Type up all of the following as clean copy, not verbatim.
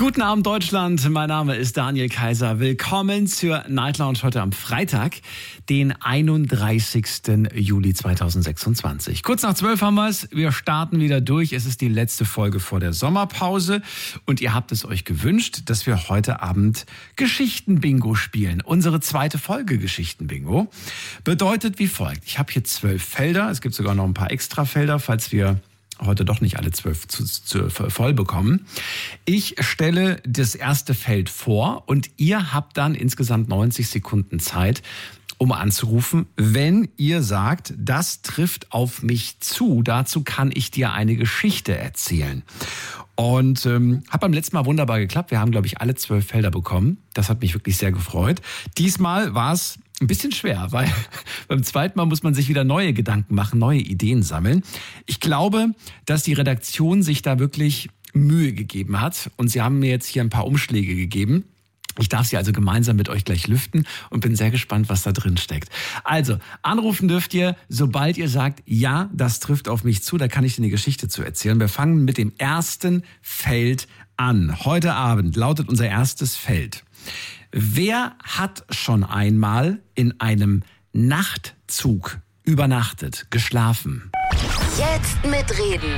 Guten Abend Deutschland, mein Name ist Daniel Kaiser. Willkommen zur Night Lounge heute am Freitag, den 31. Juli 2026. Kurz nach 12 haben wir es, wir starten wieder durch. Es ist die letzte Folge vor der Sommerpause und ihr habt es euch gewünscht, dass wir heute Abend Geschichten-Bingo spielen. Unsere zweite Folge Geschichten-Bingo bedeutet wie folgt. Ich habe hier 12 Felder, es gibt sogar noch ein paar Extrafelder, falls wir heute doch nicht alle 12 voll bekommen. Ich stelle das erste Feld vor und ihr habt dann insgesamt 90 Sekunden Zeit, um anzurufen, wenn ihr sagt, das trifft auf mich zu. Dazu kann ich dir eine Geschichte erzählen. Und hat beim letzten Mal wunderbar geklappt. Wir haben, glaube ich, alle 12 Felder bekommen. Das hat mich wirklich sehr gefreut. Diesmal war es ein bisschen schwer, weil beim zweiten Mal muss man sich wieder neue Gedanken machen, neue Ideen sammeln. Ich glaube, dass die Redaktion sich da wirklich Mühe gegeben hat und sie haben mir jetzt hier ein paar Umschläge gegeben. Ich darf sie also gemeinsam mit euch gleich lüften und bin sehr gespannt, was da drin steckt. Also, anrufen dürft ihr, sobald ihr sagt, ja, das trifft auf mich zu, da kann ich dir eine Geschichte zu erzählen. Wir fangen mit dem ersten Feld an. Heute Abend lautet unser erstes Feld. Wer hat schon einmal in einem Nachtzug übernachtet, geschlafen? Jetzt mitreden.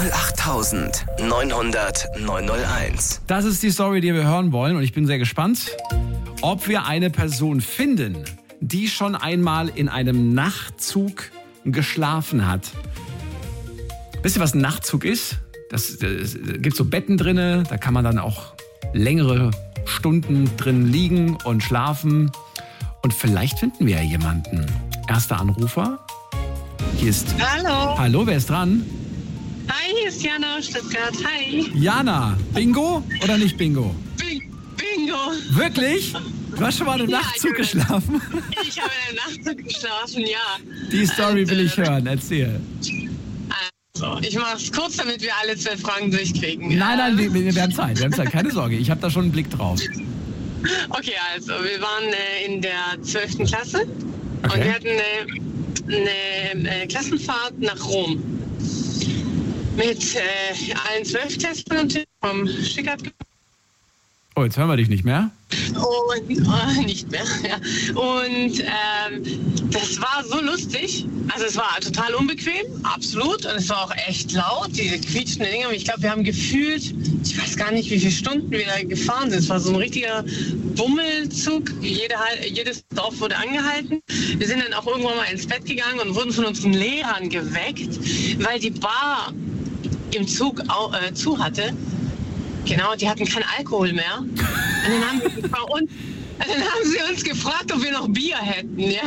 08900 901. Das ist die Story, die wir hören wollen und ich bin sehr gespannt, ob wir eine Person finden, die schon einmal in einem Nachtzug geschlafen hat. Wisst ihr, was ein Nachtzug ist? Das gibt so Betten drinne, da kann man dann auch längere Stunden drin liegen und schlafen. Und vielleicht finden wir ja jemanden. Erster Anrufer. Hier ist... Hallo. Hallo, wer ist dran? Hi, hier ist Jana aus Stuttgart. Hi. Jana, Bingo oder nicht Bingo? Bingo. Wirklich? Du hast schon mal im Nachtzug geschlafen? Ich habe in einem Nachtzug geschlafen, ja. Die Story will ich hören, erzähl. Also, ich mache es kurz, damit wir alle 12 Fragen durchkriegen. Nein, wir haben Zeit, keine Sorge. Ich habe da schon einen Blick drauf. Okay, also, wir waren in der 12. Klasse Okay. und wir hatten eine Klassenfahrt nach Rom. Mit allen 12 Klässlern vom Schickert. Oh, jetzt hören wir dich nicht mehr. Und nicht mehr, ja. Und das war so lustig. Also es war total unbequem, absolut. Und es war auch echt laut, diese quietschenden Dinger. Ich glaube, wir haben gefühlt, ich weiß gar nicht, wie viele Stunden wir da gefahren sind. Es war so ein richtiger Bummelzug. Jedes Dorf wurde angehalten. Wir sind dann auch irgendwann mal ins Bett gegangen und wurden von unseren Lehrern geweckt, weil die Bar im Zug zu hatte. Genau, die hatten keinen Alkohol mehr. Und dann haben sie uns gefragt, ob wir noch Bier hätten. Ja.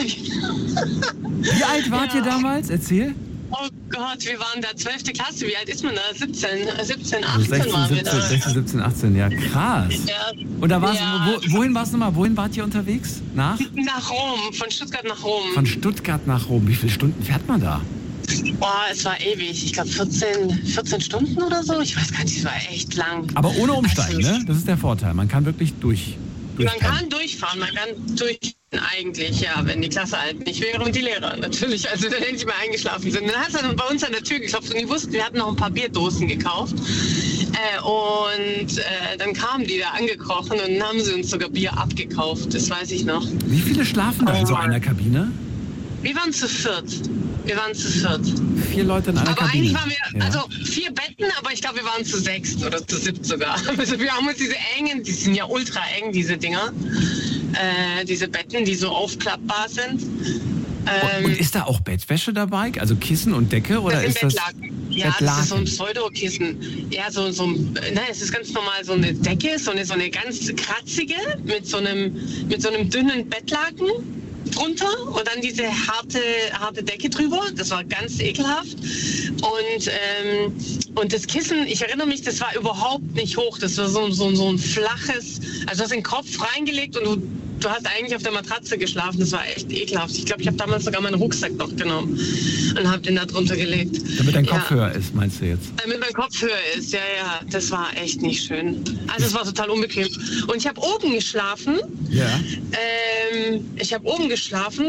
Wie alt wart ihr damals? Erzähl. Oh Gott, wir waren da 12. Klasse. Wie alt ist man da? 17, 18 16, waren wir 17, da. 16, 17, 18, ja krass. Ja. Und da warst Ja. wohin warst du nochmal? Wohin wart ihr unterwegs? Nach Rom, von Stuttgart nach Rom. Von Stuttgart nach Rom. Wie viele Stunden fährt man da? Boah, es war ewig. Ich glaube 14 Stunden oder so. Ich weiß gar nicht, es war echt lang. Aber ohne Umsteigen, Also, ne? Das ist der Vorteil. Man kann wirklich durchfahren. Man kann durchfahren, man kann eigentlich, ja, wenn die Klasse halt nicht wäre und die Lehrer natürlich, also dann nicht mehr eingeschlafen sind. Dann hat es dann bei uns an der Tür geklopft und die wussten, wir hatten noch ein paar Bierdosen gekauft. Dann kamen die da angekrochen und dann haben sie uns sogar Bier abgekauft, das weiß ich noch. Wie viele schlafen da in so einer Kabine? Wir waren zu viert. 4 Leute in einer Aber Kabine. eigentlich waren wir, Ja. also 4 Betten, aber ich glaube, wir waren zu 6 oder zu 7 sogar. Also wir haben uns diese engen, die sind ja ultra eng, diese Dinger, diese Betten, die so aufklappbar sind. Und ist da auch Bettwäsche dabei? Also Kissen und Decke? Oder ist das Bettlaken. Ja, das ist so ein Pseudokissen. Ja, nein, es ist ganz normal so eine Decke, so eine ganz kratzige mit so einem dünnen Bettlaken drunter und dann diese harte Decke drüber. Das war ganz ekelhaft. Und das Kissen, ich erinnere mich, das war überhaupt nicht hoch. Das war so ein flaches, also du hast den Kopf reingelegt und du hast eigentlich auf der Matratze geschlafen. Das war echt ekelhaft. Ich glaube, ich habe damals sogar meinen Rucksack noch genommen und habe den da drunter gelegt. Damit dein Kopf höher ist, meinst du jetzt? Damit mein Kopf höher ist, ja. Das war echt nicht schön. Also es war total unbequem. Und ich habe oben geschlafen. Ja. Ich habe oben geschlafen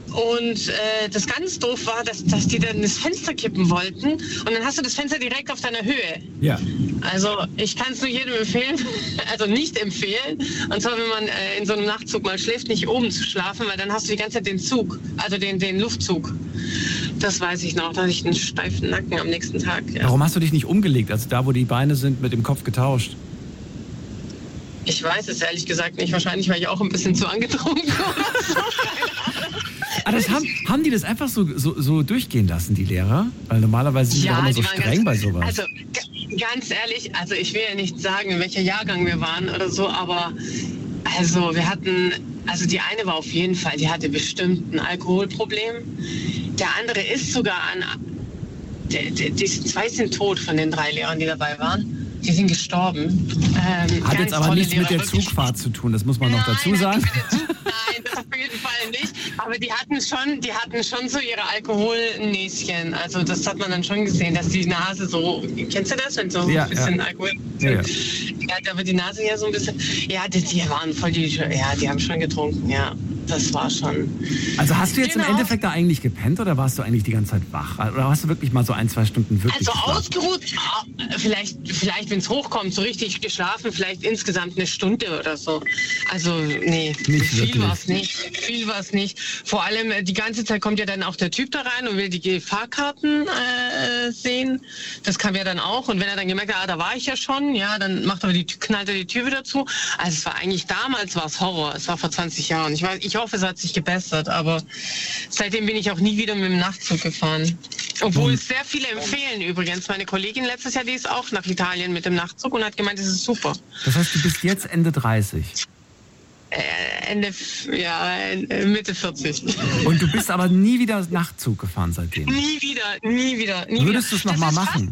Und das ganz doof war, dass die dann das Fenster kippen wollten und dann hast du das Fenster direkt auf deiner Höhe. Ja. Also ich kann es nur jedem empfehlen, also nicht empfehlen. Und zwar, wenn man in so einem Nachtzug mal schläft, nicht oben zu schlafen, weil dann hast du die ganze Zeit den Zug, also den Luftzug. Das weiß ich noch, da hatte ich einen steifen Nacken am nächsten Tag. Ja. Warum hast du dich nicht umgelegt, also da, wo die Beine sind, mit dem Kopf getauscht? Ich weiß es ehrlich gesagt nicht. Wahrscheinlich, weil ich auch ein bisschen zu angetrunken war. Das haben die das einfach so durchgehen lassen, die Lehrer? Weil normalerweise sind die doch immer so streng bei sowas. Also ganz ehrlich, also ich will ja nicht sagen, in welcher Jahrgang wir waren oder so, aber also wir hatten, also die eine war auf jeden Fall, die hatte bestimmt ein Alkoholproblem. Der andere ist sogar die zwei sind tot von den 3 Lehrern, die dabei waren. Die sind gestorben. Hat jetzt aber nichts mit der Zugfahrt zu tun, das muss man noch dazu sagen. Nein, das auf jeden Fall nicht. Aber die hatten schon so ihre Alkoholnäschen. Also das hat man dann schon gesehen, dass die Nase so, kennst du das, wenn so ein bisschen Alkohol... Ja, aber die Nase ja so ein bisschen... Ja, die waren voll die haben schon getrunken, ja. Das war schon... Also hast du jetzt im Endeffekt da eigentlich gepennt oder warst du eigentlich die ganze Zeit wach? Oder hast du wirklich mal so 1-2 Stunden wirklich geschlafen? Ausgeruht, vielleicht wenn es hochkommt, so richtig geschlafen, vielleicht insgesamt eine Stunde oder so. Also nee, viel war es nicht. Vor allem die ganze Zeit kommt ja dann auch der Typ da rein und will die Fahrkarten sehen. Das kam ja dann auch. Und wenn er dann gemerkt hat, da war ich ja schon, ja, dann knallt er die Tür wieder zu. Also es war eigentlich, damals war es Horror. Es war vor 20 Jahren. Ich hoffe, es hat sich gebessert, aber seitdem bin ich auch nie wieder mit dem Nachtzug gefahren. Obwohl es sehr viele empfehlen übrigens. Meine Kollegin letztes Jahr, die ist auch nach Italien mit dem Nachtzug und hat gemeint, es ist super. Das heißt, du bist jetzt Ende 30? Mitte 40. Und du bist aber nie wieder Nachtzug gefahren seitdem? Nie wieder. Würdest du es nochmal machen?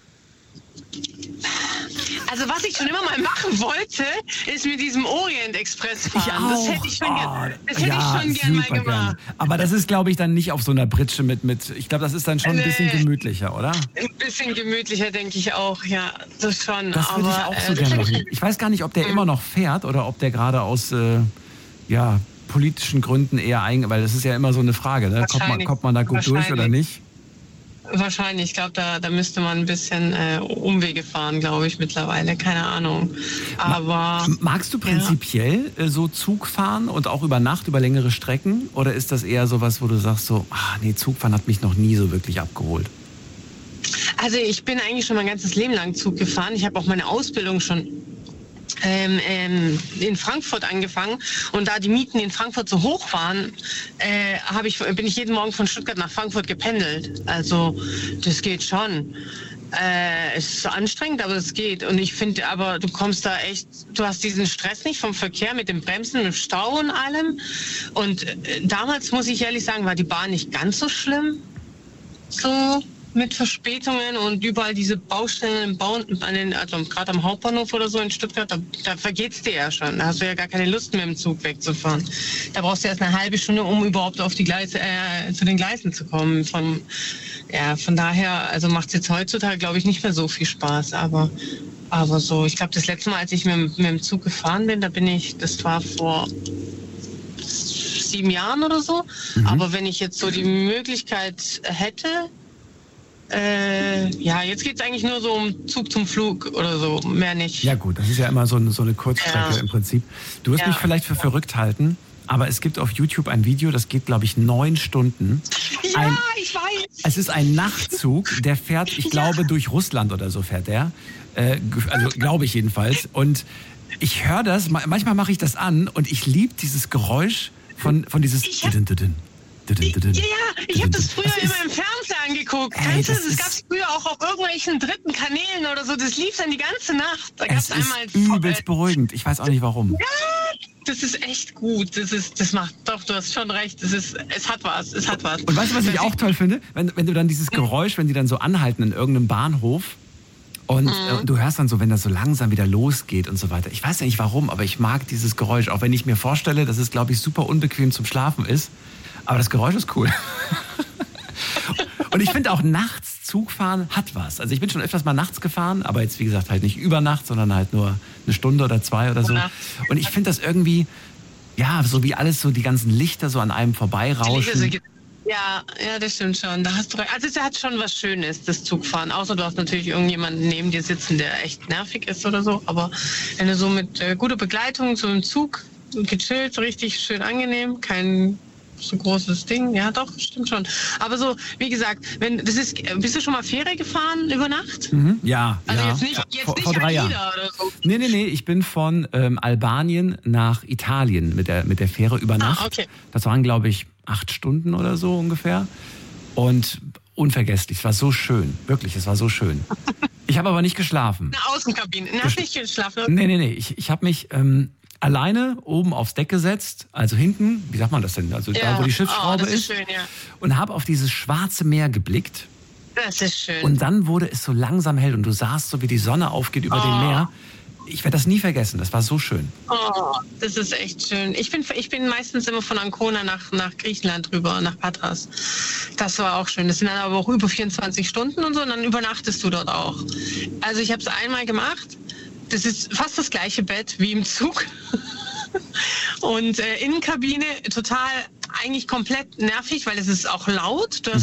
Also was ich schon immer mal machen wollte, ist mit diesem Orient-Express fahren. Ich auch. Das hätte ich schon gern mal gemacht. Gerne. Aber das ist, glaube ich, dann nicht auf so einer Pritsche mit ich glaube, das ist dann schon ein bisschen gemütlicher, oder? Ein bisschen gemütlicher, denke ich auch, ja. Das schon. Das würde ich auch so gerne machen. Ich weiß gar nicht, ob der immer noch fährt oder ob der gerade aus politischen Gründen eher weil das ist ja immer so eine Frage, ne? Kommt man da gut durch oder nicht? Wahrscheinlich, ich glaube, da müsste man ein bisschen Umwege fahren, glaube ich, mittlerweile, keine Ahnung. Aber magst du prinzipiell so Zug fahren und auch über Nacht, über längere Strecken? Oder ist das eher sowas, wo du sagst so, Zugfahren hat mich noch nie so wirklich abgeholt? Also ich bin eigentlich schon mein ganzes Leben lang Zug gefahren. Ich habe auch meine Ausbildung schon in Frankfurt angefangen und da die Mieten in Frankfurt so hoch waren, bin ich jeden Morgen von Stuttgart nach Frankfurt gependelt. Also das geht schon. Es ist anstrengend, aber es geht. Und ich finde, aber du kommst da echt, du hast diesen Stress nicht vom Verkehr mit dem Bremsen, mit dem Stau und allem. Und damals, muss ich ehrlich sagen, war die Bahn nicht ganz so schlimm. So mit Verspätungen und überall diese Baustellen also gerade am Hauptbahnhof oder so in Stuttgart, da vergeht's dir ja schon. Da hast du ja gar keine Lust mehr, im Zug wegzufahren. Da brauchst du erst eine halbe Stunde, um überhaupt auf die Gleise, zu den Gleisen zu kommen. Von daher, also macht's jetzt heutzutage, glaube ich, nicht mehr so viel Spaß. Aber so, ich glaube, das letzte Mal, als ich mit dem Zug gefahren bin, das war vor 7 Jahren oder so. Mhm. Aber wenn ich jetzt so die Möglichkeit hätte, jetzt geht es eigentlich nur so um Zug zum Flug oder so, mehr nicht. Ja gut, das ist ja immer so eine Kurzstrecke im Prinzip. Du wirst mich vielleicht für verrückt halten, aber es gibt auf YouTube ein Video, das geht, glaube ich, 9 Stunden. Ja, ich weiß. Es ist ein Nachtzug, der fährt, ich glaube, durch Russland oder so fährt der. Also glaube ich jedenfalls. Und ich höre das, manchmal mache ich das an und ich liebe dieses Geräusch von dieses... ich habe das früher immer im Fernsehen angeguckt. Das gab es früher auch auf irgendwelchen dritten Kanälen oder so. Das lief dann die ganze Nacht. Da gab's einmal übelst beruhigend. Ich weiß auch nicht warum. Ja, das ist echt gut. Das macht, doch, du hast schon recht. Es hat was. Und weißt du, was ich auch toll finde? Wenn du dann dieses Geräusch, wenn die dann so anhalten in irgendeinem Bahnhof und du hörst dann so, wenn das so langsam wieder losgeht und so weiter. Ich weiß ja nicht warum, aber ich mag dieses Geräusch. Auch wenn ich mir vorstelle, dass es, glaube ich, super unbequem zum Schlafen ist. Aber das Geräusch ist cool. Und ich finde auch nachts Zugfahren hat was. Also ich bin schon öfters mal nachts gefahren, aber jetzt wie gesagt halt nicht über Nacht, sondern halt nur eine Stunde oder 2 oder so. Und ich finde das irgendwie, Ja, so wie alles so, die ganzen Lichter so an einem vorbeirauschen. Ja, das stimmt schon. Da hast du recht. Also es hat schon was Schönes, das Zugfahren. Außer du hast natürlich irgendjemanden neben dir sitzen, der echt nervig ist oder so. Aber wenn du so mit guter Begleitung so im Zug gechillt, richtig schön angenehm, kein so großes Ding. Ja, doch, stimmt schon. Aber so, wie gesagt, bist du schon mal Fähre gefahren über Nacht? Ja, also ja. Jetzt nicht vor 3 Jahren. Oder so. Nee, ich bin von Albanien nach Italien mit der Fähre über Nacht. Okay. Das waren, glaube ich, 8 Stunden oder so ungefähr. Und unvergesslich. Es war so schön. Wirklich, es war so schön. Ich habe aber nicht geschlafen. Eine Außenkabine. Hast nicht geschlafen? Nee. Ich habe mich alleine oben aufs Deck gesetzt, also hinten, wie sagt man das denn? Also da, wo die Schiffsschraube das ist. Schön, ja. Und habe auf dieses schwarze Meer geblickt. Das ist schön. Und dann wurde es so langsam hell und du sahst so, wie die Sonne aufgeht über dem Meer. Ich werde das nie vergessen, das war so schön. Oh, das ist echt schön. Ich bin meistens immer von Ancona nach Griechenland rüber, nach Patras. Das war auch schön. Das sind dann aber auch über 24 Stunden und so und dann übernachtest du dort auch. Also ich habe es einmal gemacht. Das ist fast das gleiche Bett wie im Zug. Und Innenkabine total, eigentlich komplett nervig, weil es ist auch laut. Du hast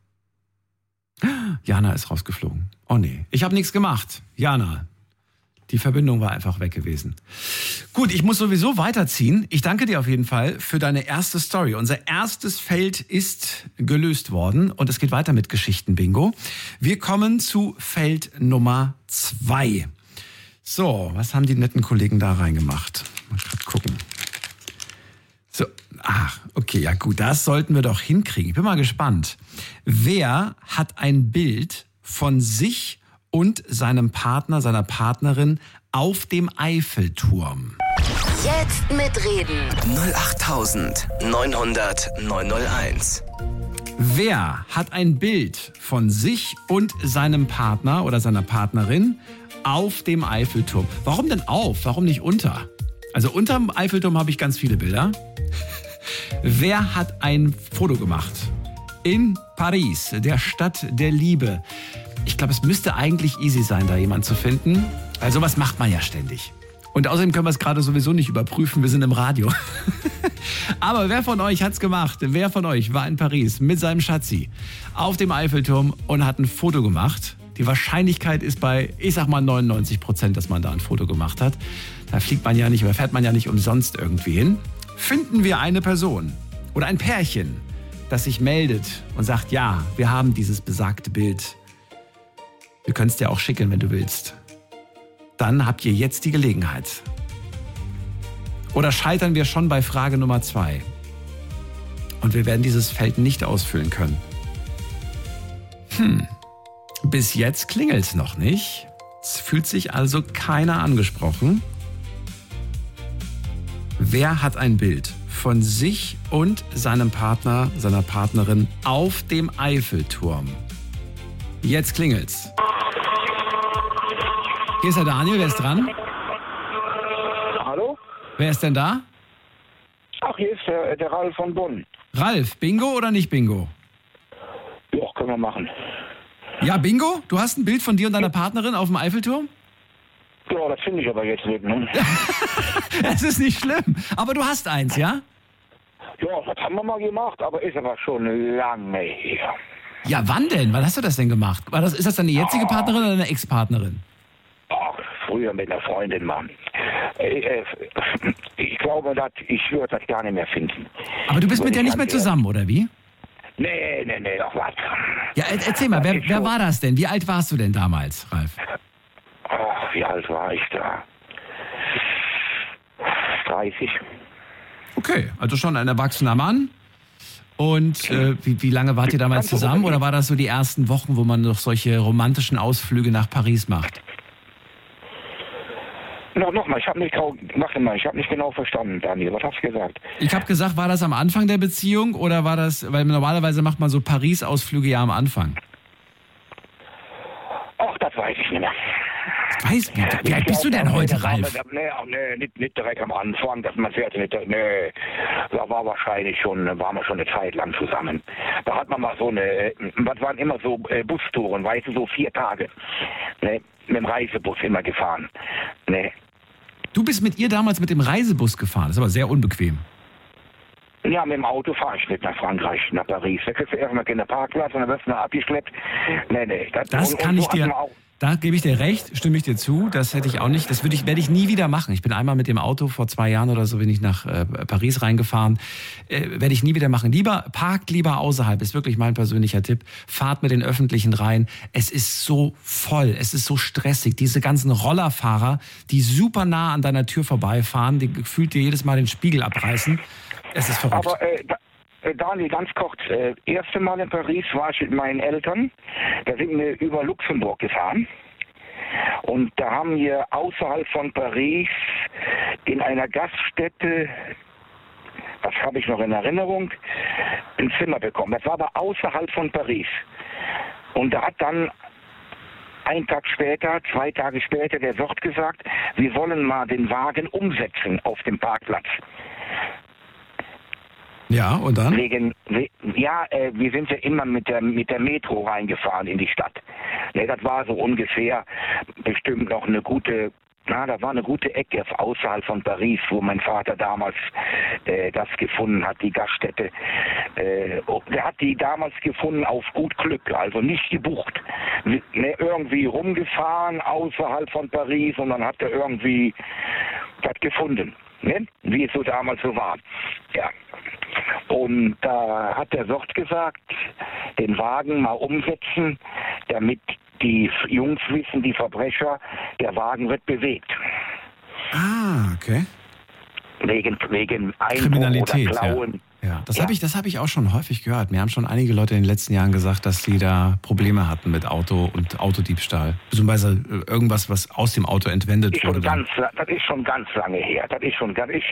Jana ist rausgeflogen. Oh nee, ich habe nichts gemacht. Jana, die Verbindung war einfach weg gewesen. Gut, ich muss sowieso weiterziehen. Ich danke dir auf jeden Fall für deine erste Story. Unser erstes Feld ist gelöst worden und es geht weiter mit Geschichten-Bingo. Wir kommen zu Feld Nummer 2. So, was haben die netten Kollegen da reingemacht? Mal grad gucken. So, okay, ja gut, das sollten wir doch hinkriegen. Ich bin mal gespannt. Wer hat ein Bild von sich und seinem Partner, seiner Partnerin auf dem Eiffelturm? Jetzt mitreden. 08900 901. Wer hat ein Bild von sich und seinem Partner oder seiner Partnerin auf dem Eiffelturm? Warum denn auf? Warum nicht unter? Also unterm Eiffelturm habe ich ganz viele Bilder. Wer hat ein Foto gemacht? In Paris, der Stadt der Liebe. Ich glaube, es müsste eigentlich easy sein, da jemanden zu finden. Weil sowas macht man ja ständig. Und außerdem können wir es gerade sowieso nicht überprüfen, wir sind im Radio. Aber wer von euch hat's gemacht? Wer von euch war in Paris mit seinem Schatzi auf dem Eiffelturm und hat ein Foto gemacht? Die Wahrscheinlichkeit ist bei, ich sag mal 99%, dass man da ein Foto gemacht hat. Da fliegt man ja nicht oder fährt man ja nicht umsonst irgendwie hin. Finden wir eine Person oder ein Pärchen, das sich meldet und sagt, ja, wir haben dieses besagte Bild. Wir können es dir auch schicken, wenn du willst. Dann habt ihr jetzt die Gelegenheit. Oder scheitern wir schon bei Frage Nummer 2? Und wir werden dieses Feld nicht ausfüllen können. Bis jetzt klingelt's noch nicht. Es fühlt sich also keiner angesprochen. Wer hat ein Bild von sich und seinem Partner, seiner Partnerin auf dem Eiffelturm? Jetzt klingelt's. Hier ist der Daniel, wer ist dran? Hallo? Wer ist denn da? Ach, hier ist der Ralf von Bonn. Ralf, Bingo oder nicht Bingo? Ja, können wir machen. Ja, Bingo? Du hast ein Bild von dir und deiner Partnerin auf dem Eiffelturm? Ja, das finde ich aber jetzt nicht, ne? Es ist nicht schlimm, aber du hast eins, ja? Ja, das haben wir mal gemacht, aber ist aber schon lange her. Ja, wann denn? Wann hast du das denn gemacht? Ist das deine jetzige Partnerin oder deine Ex-Partnerin? Ach, früher mit einer Freundin, Mann. Ich glaube, ich würde das gar nicht mehr finden. Aber du bist mit der nicht mehr zusammen, oder wie? Nee, ach was. Ja, erzähl mal, wer war das denn? Wie alt warst du denn damals, Ralf? Ach, wie alt war ich da? 30. Okay, also schon ein erwachsener Mann. Und wie lange wart ihr damals zusammen? Oder war das so die ersten Wochen, wo man noch solche romantischen Ausflüge nach Paris macht? Nochmal, ich habe nicht genau verstanden, Daniel. Was hast du gesagt? Ich habe gesagt, war das am Anfang der Beziehung oder war das, weil normalerweise macht man so Paris-Ausflüge ja am Anfang? Ach, das weiß ich nicht mehr. Wie alt bist du denn heute, Ralf? Nee, nicht direkt am Anfang, dass man fährt nicht. Nee, da waren wir schon eine Zeit lang zusammen. Da hat man mal so was waren immer so Bustouren, weißt du, so 4 Tage. Ne, mit dem Reisebus immer gefahren. Ne. Du bist mit ihr damals mit dem Reisebus gefahren. Das ist aber sehr unbequem. Ja, mit dem Auto fahre ich nicht nach Frankreich, nach Paris. Da kriegst du erstmal keinen Parkplatz und dann wirst du noch abgeschleppt. Nee. Da gebe ich dir recht, stimme ich dir zu. Das hätte ich auch nicht, werde ich nie wieder machen. Ich bin einmal mit dem Auto vor 2 Jahren oder so bin ich nach Paris reingefahren. Werde ich nie wieder machen. Parkt lieber außerhalb, ist wirklich mein persönlicher Tipp. Fahrt mit den Öffentlichen rein. Es ist so voll, es ist so stressig. Diese ganzen Rollerfahrer, die super nah an deiner Tür vorbeifahren, die gefühlt dir jedes Mal den Spiegel abreißen. Es ist verrückt. Aber Daniel, ganz kurz. Erste Mal in Paris war ich mit meinen Eltern. Da sind wir über Luxemburg gefahren. Und da haben wir außerhalb von Paris in einer Gaststätte, das habe ich noch in Erinnerung, ein Zimmer bekommen. Das war aber außerhalb von Paris. Und da hat dann 2 Tage später der Wirt gesagt, wir wollen mal den Wagen umsetzen auf dem Parkplatz. Ja, und dann? Wir sind ja immer mit der Metro reingefahren in die Stadt. Ja, das war so ungefähr bestimmt noch eine gute Ecke außerhalb von Paris, wo mein Vater damals das gefunden hat, die Gaststätte. Der hat die damals gefunden auf gut Glück, also nicht gebucht. Irgendwie rumgefahren außerhalb von Paris und dann hat er irgendwie das gefunden. Ne? Wie es so damals so war. Ja. Und da hat der Wirt gesagt, den Wagen mal umsetzen, damit die Jungs wissen, die Verbrecher, der Wagen wird bewegt. Ah, okay. Wegen Einbruch Kriminalität, oder Klauen. Ja. Das habe ich auch schon häufig gehört. Mir haben schon einige Leute in den letzten Jahren gesagt, dass sie da Probleme hatten mit Auto und Autodiebstahl. Beziehungsweise irgendwas, was aus dem Auto entwendet wurde. Das ist schon ganz lange her. Das ist schon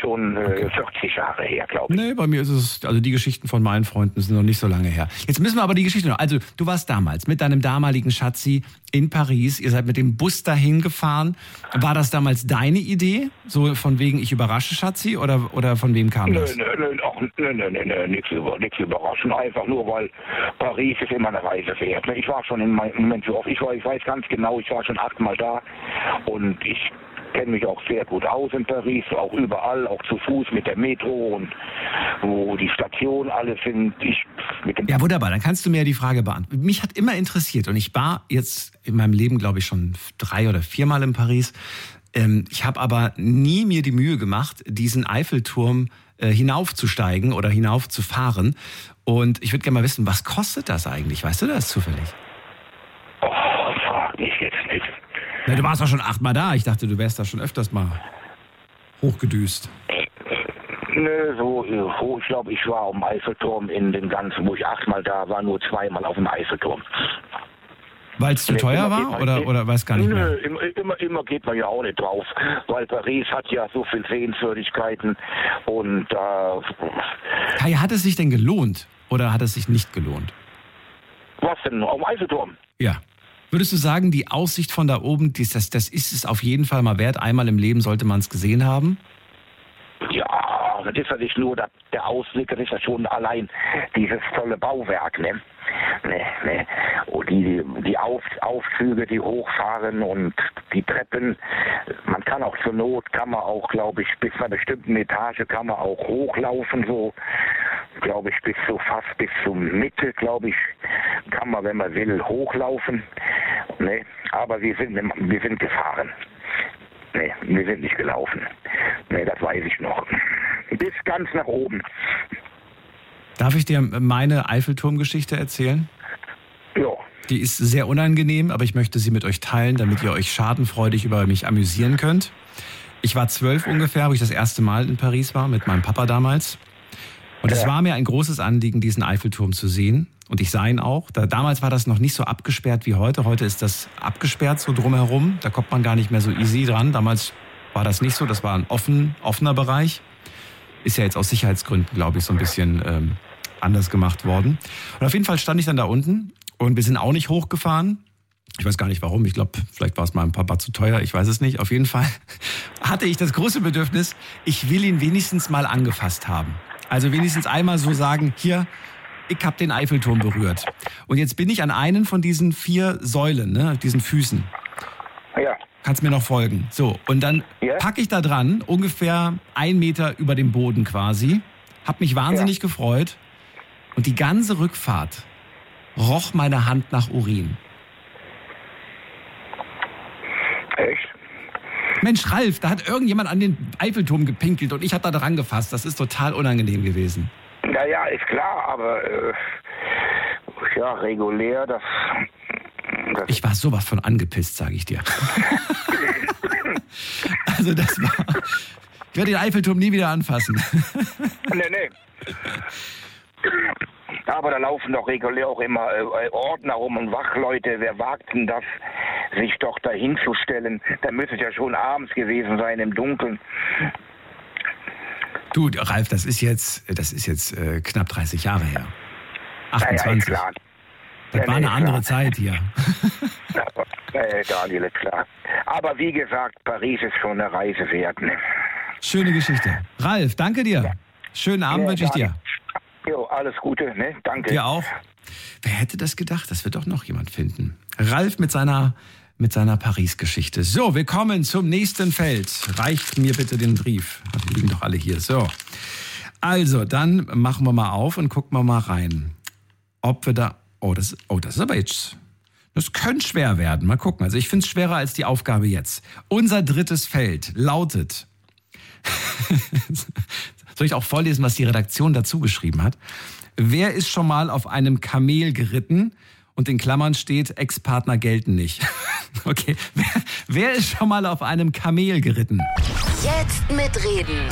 40 Jahre her, glaube ich. Nee, bei mir ist es, also die Geschichten von meinen Freunden sind noch nicht so lange her. Jetzt müssen wir aber die Geschichte noch. Also du warst damals mit deinem damaligen Schatzi in Paris. Ihr seid mit dem Bus dahin gefahren. War das damals deine Idee? So von wegen, ich überrasche Schatzi? Oder von wem kam das? Nö, nichts überraschend. Einfach nur, weil Paris ist immer eine Reise wert. Ich war schon im Moment so oft, ich weiß ganz genau, ich war schon 8-mal da und ich kenne mich auch sehr gut aus in Paris, auch überall, auch zu Fuß mit der Metro und wo die Stationen alle sind. Ja, wunderbar, dann kannst du mir ja die Frage beantworten. Mich hat immer interessiert und ich war jetzt in meinem Leben, glaube ich, schon 3 oder 4-mal in Paris. Ich habe aber nie mir die Mühe gemacht, diesen Eiffelturm hinaufzusteigen oder hinaufzufahren. Und ich würde gerne mal wissen, was kostet das eigentlich? Weißt du das zufällig? Oh, frag mich jetzt nicht. Na, du warst doch schon 8-mal da. Ich dachte, du wärst da schon öfters mal hochgedüst. Nö, so hoch. Ich glaube, ich war auf dem Eiffelturm in dem Ganzen, wo ich 8-mal da war, nur 2-mal auf dem Eiffelturm. Weil es zu teuer war oder weiß gar nicht mehr? Immer geht man ja auch nicht drauf, weil Paris hat ja so viel Sehenswürdigkeiten und Kai, hat es sich denn gelohnt oder hat es sich nicht gelohnt? Was denn? Auf dem Eiffelturm? Ja. Würdest du sagen, die Aussicht von da oben, das ist es auf jeden Fall mal wert? Einmal im Leben sollte man es gesehen haben? Ja, das ist ja nicht nur der Ausblick, das ist ja schon allein dieses tolle Bauwerk, ne? Ne. Und die Aufzüge, die hochfahren und die Treppen. Man kann auch zur Not, glaube ich, bis einer bestimmten Etage kann man auch hochlaufen, so, glaube ich, bis zur Mitte, glaube ich, kann man, wenn man will, hochlaufen. Ne? Aber wir sind gefahren. Nee, wir sind nicht gelaufen. Nee, das weiß ich noch. Bis ganz nach oben. Darf ich dir meine Eiffelturmgeschichte erzählen? Ja. Die ist sehr unangenehm, aber ich möchte sie mit euch teilen, damit ihr euch schadenfreudig über mich amüsieren könnt. Ich war 12 ungefähr, wo ich das erste Mal in Paris war, mit meinem Papa damals. Und es war mir ein großes Anliegen, diesen Eiffelturm zu sehen. Und ich sah ihn auch. Damals war das noch nicht so abgesperrt wie heute. Heute ist das abgesperrt so drumherum. Da kommt man gar nicht mehr so easy dran. Damals war das nicht so. Das war ein offener Bereich. Ist ja jetzt aus Sicherheitsgründen, glaube ich, so ein bisschen anders gemacht worden. Und auf jeden Fall stand ich dann da unten und wir sind auch nicht hochgefahren. Ich weiß gar nicht warum. Ich glaube, vielleicht war es meinem Papa zu teuer. Ich weiß es nicht. Auf jeden Fall hatte ich das große Bedürfnis, ich will ihn wenigstens mal angefasst haben. Also wenigstens einmal so sagen, hier, ich habe den Eiffelturm berührt. Und jetzt bin ich an einen von diesen 4 Säulen, ne, diesen Füßen. Ja. Kannst mir noch folgen. So, und dann packe ich da dran, ungefähr 1 Meter über dem Boden quasi. Hab mich wahnsinnig gefreut. Und die ganze Rückfahrt roch meine Hand nach Urin. Echt? Mensch, Ralf, da hat irgendjemand an den Eiffelturm gepinkelt und ich habe da dran gefasst. Das ist total unangenehm gewesen. Naja, ist klar, aber regulär, das ich war sowas von angepisst, sage ich dir. Also das war... Ich werde den Eiffelturm nie wieder anfassen. Nee. Aber da laufen doch regulär auch immer Ordner rum und Wachleute. Wer wagt denn das, sich doch dahin zu stellen? Da müsste es ja schon abends gewesen sein, im Dunkeln. Du, Ralf, das ist jetzt knapp 30 Jahre her. 28. Ja, klar. Das war eine andere Zeit hier. Daniel, ist klar. Aber wie gesagt, Paris ist schon eine Reise wert. Ne? Schöne Geschichte. Ralf, danke dir. Ja. Schönen Abend wünsche ich dir. Jo, alles Gute, ne? Danke. Dir auch. Wer hätte das gedacht, dass wir doch noch jemand finden? Ralf mit seiner Paris-Geschichte. So, wir kommen zum nächsten Feld. Reicht mir bitte den Brief. Die liegen doch alle hier. So. Also, dann machen wir mal auf und gucken wir mal rein. Ob wir da... Oh, das ist aber jetzt... Das könnte schwer werden. Mal gucken. Also ich finde es schwerer als die Aufgabe jetzt. Unser drittes Feld lautet... Soll ich auch vorlesen, was die Redaktion dazu geschrieben hat? Wer ist schon mal auf einem Kamel geritten? Und in Klammern steht, Ex-Partner gelten nicht. Okay. Wer ist schon mal auf einem Kamel geritten? Jetzt mitreden.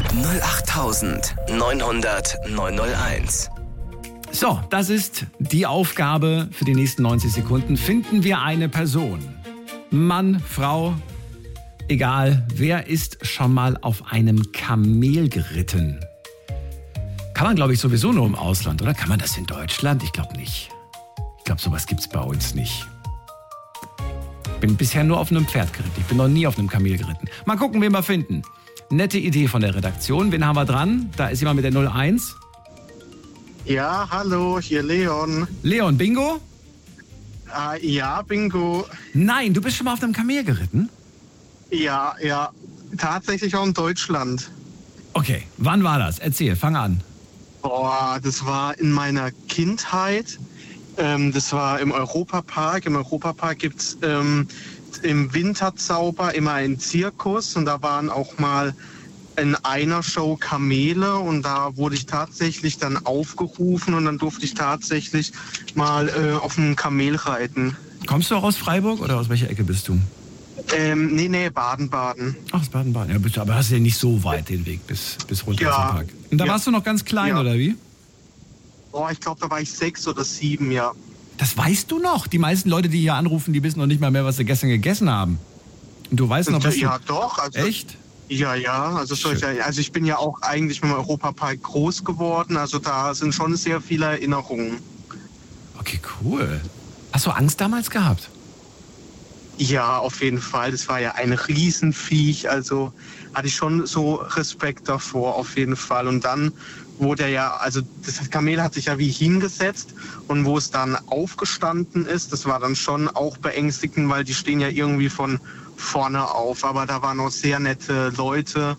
08900 901. So, das ist die Aufgabe für die nächsten 90 Sekunden. Finden wir eine Person. Mann, Frau, egal. Wer ist schon mal auf einem Kamel geritten? Kann man, glaube ich, sowieso nur im Ausland, oder? Kann man das in Deutschland? Ich glaube nicht. Ich glaube, sowas gibt es bei uns nicht. Bin bisher nur auf einem Pferd geritten. Ich bin noch nie auf einem Kamel geritten. Mal gucken, wen wir finden. Nette Idee von der Redaktion. Wen haben wir dran? Da ist jemand mit der 01. Ja, hallo, hier Leon. Leon, Bingo? Ja, Bingo. Nein, du bist schon mal auf einem Kamel geritten? Ja, tatsächlich auch in Deutschland. Okay, wann war das? Erzähl, fang an. Boah, das war in meiner Kindheit. Das war im Europapark. Im Europapark gibt es im Winterzauber immer einen Zirkus. Und da waren auch mal in einer Show Kamele. Und da wurde ich tatsächlich dann aufgerufen. Und dann durfte ich tatsächlich mal auf einem Kamel reiten. Kommst du auch aus Freiburg oder aus welcher Ecke bist du? Nee, Baden-Baden. Ach, aus Baden-Baden. Ja, aber hast du ja nicht so weit den Weg bis runter zum Park. Und da warst du noch ganz klein, oder wie? Boah, ich glaube, da war ich 6 oder 7, ja. Das weißt du noch? Die meisten Leute, die hier anrufen, die wissen noch nicht mal mehr, was sie gestern gegessen haben. Und du weißt noch, was Ja, doch. Also, echt? Ja. Also ich bin ja auch eigentlich mit dem Europapark groß geworden. Also da sind schon sehr viele Erinnerungen. Okay, cool. Hast du Angst damals gehabt? Ja, auf jeden Fall. Das war ja ein Riesenviech. Also hatte ich schon so Respekt davor, auf jeden Fall. Und dann wurde das Kamel hat sich ja wie hingesetzt. Und wo es dann aufgestanden ist, das war dann schon auch beängstigend, weil die stehen ja irgendwie von vorne auf. Aber da waren auch sehr nette Leute.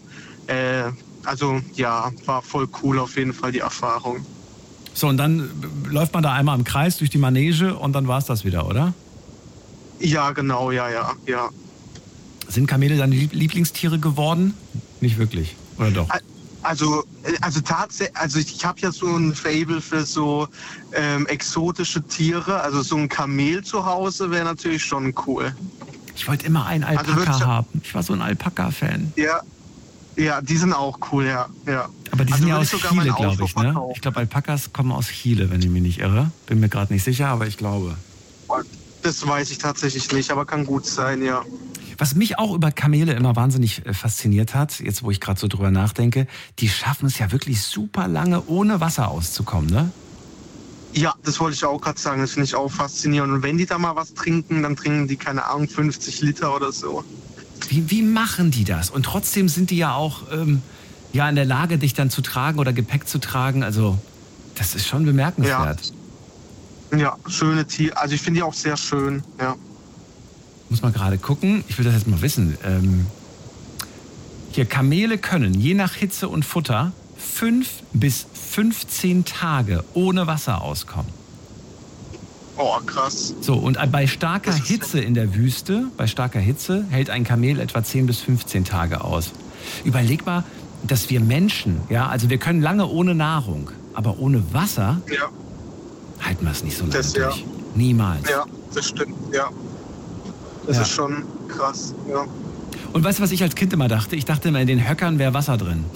War voll cool auf jeden Fall die Erfahrung. So, und dann läuft man da einmal im Kreis durch die Manege und dann war es das wieder, oder? Ja, genau, ja. Sind Kamele deine Lieblingstiere geworden? Nicht wirklich, oder doch? Also tatsächlich, ich habe ja so ein Faible für so exotische Tiere. Also so ein Kamel zu Hause wäre natürlich schon cool. Ich wollte immer einen Alpaka haben. Ich war so ein Alpaka-Fan. Ja, die sind auch cool, ja. Aber die sind ja aus Chile, glaube ich, ne? Ich glaube, Alpakas kommen aus Chile, wenn ich mich nicht irre. Bin mir gerade nicht sicher, aber ich glaube. Das weiß ich tatsächlich nicht, aber kann gut sein, ja. Was mich auch über Kamele immer wahnsinnig fasziniert hat, jetzt wo ich gerade so drüber nachdenke, die schaffen es ja wirklich super lange, ohne Wasser auszukommen, ne? Ja, das wollte ich auch gerade sagen, das finde ich auch faszinierend. Und wenn die da mal was trinken, dann trinken die, keine Ahnung, 50 Liter oder so. Wie machen die das? Und trotzdem sind die ja auch in der Lage, dich dann zu tragen oder Gepäck zu tragen. Also das ist schon bemerkenswert. Ja, schöne Tiere. Also ich finde die auch sehr schön, ja. Muss mal gerade gucken. Ich will das jetzt mal wissen. Hier, Kamele können je nach Hitze und Futter 5 bis 15 Tage ohne Wasser auskommen. Oh, krass. So, und bei starker Hitze in der Wüste, hält ein Kamel etwa 10 bis 15 Tage aus. Überleg mal, dass wir Menschen, ja, also wir können lange ohne Nahrung, aber ohne Wasser halten wir es nicht so lange durch. Ja. Niemals. Ja, das stimmt, ja. Das ist schon krass, ja. Und weißt du, was ich als Kind immer dachte? Ich dachte immer, in den Höckern wäre Wasser drin.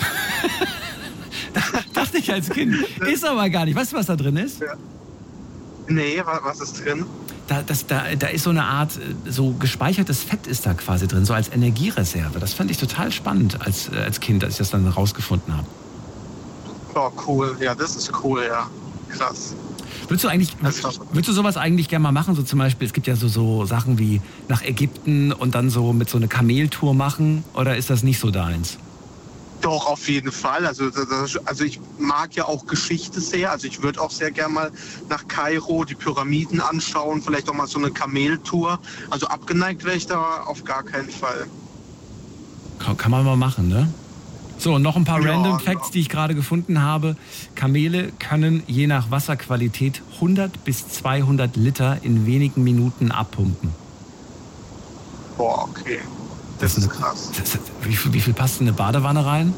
Dachte ich als Kind. Ist aber gar nicht. Weißt du, was da drin ist? Ja. Nee, was ist drin? Da ist so eine Art, so gespeichertes Fett ist da quasi drin, so als Energiereserve. Das fand ich total spannend als Kind, als ich das dann rausgefunden habe. Oh, cool. Ja, das ist cool, ja. Krass. Würdest du sowas eigentlich gerne mal machen? So zum Beispiel, es gibt ja so Sachen wie nach Ägypten und dann so mit so eine Kameltour machen. Oder ist das nicht so deins? Doch, auf jeden Fall. Also ich mag ja auch Geschichte sehr. Also ich würde auch sehr gerne mal nach Kairo die Pyramiden anschauen, vielleicht auch mal so eine Kameltour. Also abgeneigt wäre ich da auf gar keinen Fall. Kann man mal machen, ne? So, und noch ein paar Random Facts, die ich gerade gefunden habe. Kamele können je nach Wasserqualität 100 bis 200 Liter in wenigen Minuten abpumpen. Boah, okay. Das ist krass. Wie viel passt in eine Badewanne rein?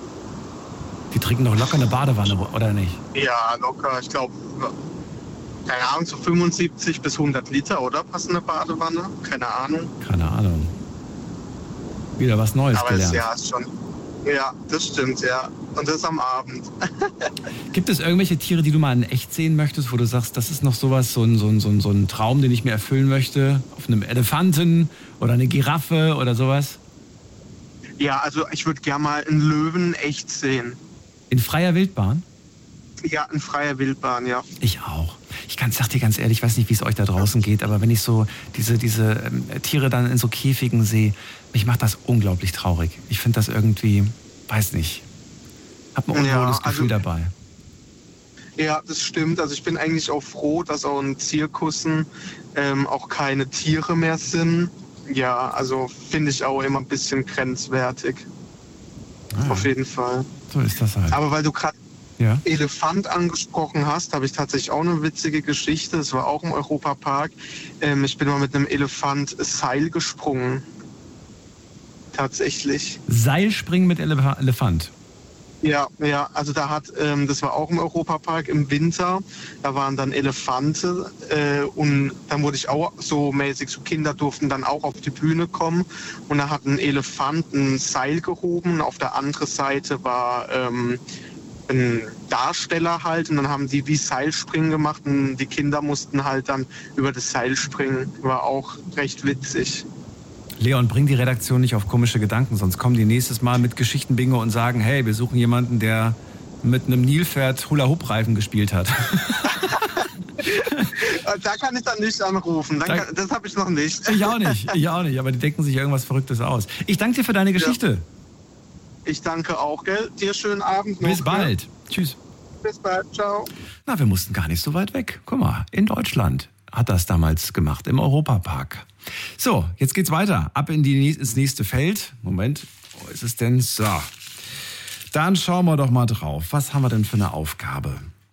Die trinken doch locker eine Badewanne, oder nicht? Ja, locker. Ich glaube, keine Ahnung, so 75 bis 100 Liter, oder? Passt eine Badewanne? Keine Ahnung. Keine Ahnung. Wieder was Neues gelernt. Aber ist schon... Ja, das stimmt, ja. Und das am Abend. Gibt es irgendwelche Tiere, die du mal in echt sehen möchtest, wo du sagst, das ist noch sowas, so ein Traum, den ich mir erfüllen möchte? Auf einem Elefanten oder eine Giraffe oder sowas? Ja, also ich würde gerne mal einen Löwen echt sehen. In freier Wildbahn? Ja, in freier Wildbahn, ja. Ich auch. Sag dir ganz ehrlich, ich weiß nicht, wie es euch da draußen geht, aber wenn ich so diese Tiere dann in so Käfigen sehe, mich macht das unglaublich traurig. Ich finde das irgendwie, weiß nicht, hab ein unwohles Gefühl dabei. Ja, das stimmt. Also ich bin eigentlich auch froh, dass auch in Zirkussen auch keine Tiere mehr sind. Ja, also finde ich auch immer ein bisschen grenzwertig. Auf jeden Fall. So ist das halt. Aber weil du gerade Elefant angesprochen hast, habe ich tatsächlich auch eine witzige Geschichte. Das war auch im Europapark. Ich bin mal mit einem Elefant Seil gesprungen. Tatsächlich. Seilspringen mit Elefant? Ja, also das war auch im Europapark im Winter. Da waren dann Elefanten und dann wurde ich auch so mäßig, so Kinder durften dann auch auf die Bühne kommen und da hat ein Elefant ein Seil gehoben. Auf der anderen Seite war ein Darsteller halt und dann haben die wie Seilspringen gemacht und die Kinder mussten halt dann über das Seil springen. War auch recht witzig. Leon, bring die Redaktion nicht auf komische Gedanken, sonst kommen die nächstes Mal mit Geschichten-Bingo und sagen, hey, wir suchen jemanden, der mit einem Nilpferd Hula-Hoop-Reifen gespielt hat. Da kann ich dann nicht anrufen. Das habe ich noch nicht. Ich auch nicht, aber die denken sich irgendwas Verrücktes aus. Ich danke dir für deine Geschichte. Ja. Ich danke auch, gell? Dir schönen Abend noch. Bis bald. Gell? Tschüss. Bis bald, ciao. Na, wir mussten gar nicht so weit weg. Guck mal, in Deutschland hat das damals gemacht, im Europapark. So, jetzt geht's weiter. Ab ins nächste Feld. Moment, wo ist es denn? So, dann schauen wir doch mal drauf. Was haben wir denn für eine Aufgabe?